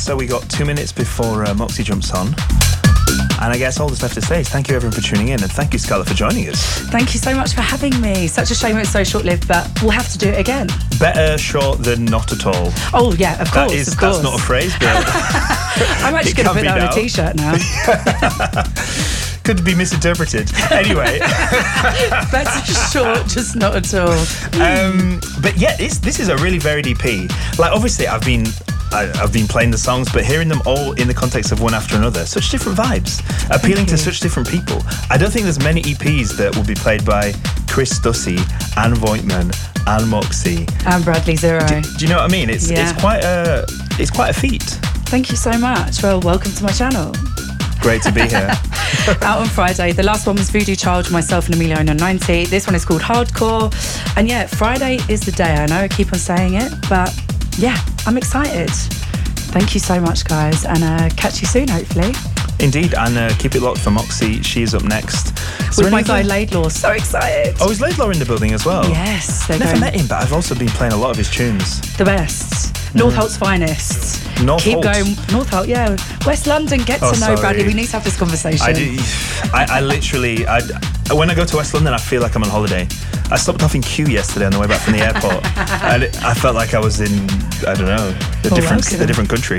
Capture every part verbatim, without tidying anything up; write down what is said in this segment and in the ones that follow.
So we got two minutes before uh, Moxie jumps on. And I guess all that's left to say is thank you everyone for tuning in, and thank you, Scarlett, for joining us. Thank you so much for having me. Such a shame it's so short-lived, but we'll have to do it again. Better short than not at all. Oh yeah, of course, that is, of course. That's not a phrase, but I'm actually going to put that on a t-shirt now. Could be misinterpreted. Anyway. Better short, just not at all. Um, but yeah, this, this is a really varied E P. Like, obviously, I've been... I, I've been playing the songs, but hearing them all in the context of one after another, such different vibes, appealing to such different people. I don't think there's many E Ps that will be played by Chris Stussy, Anne Voigtman, and Moxie, and Bradley Zero. Do, do you know what I mean? It's yeah. it's quite a it's quite a feat. Thank you so much. Well, welcome to my channel. Great to be here. Out on Friday. The last one was Voodoo Child, myself and Emilio ninety. This one is called Hardcore. And yeah, Friday is the day. I know I keep on saying it, but yeah, I'm excited. Thank you so much, guys, and uh, catch you soon, hopefully. Indeed, and uh, keep it locked for Moxie. She's up next. With my guy Laidlaw, so excited. Oh, is Laidlaw in the building as well? Yes. I've never going... met him, but I've also been playing a lot of his tunes. The best. Mm. North Holt's finest. North Keep Holt. going. North Holt, yeah. West London, get oh, to know sorry. Bradley. We need to have this conversation. I, do, I, I literally, I, when I go to West London, I feel like I'm on holiday. I stopped off in Kew yesterday on the way back from the airport. And it, I felt like I was in, I don't know, a well, different, welcome. a different country.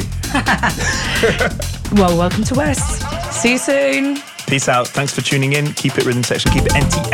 Well, welcome to West. See you soon. Peace out. Thanks for tuning in. Keep it Rhythm Section. Keep it N T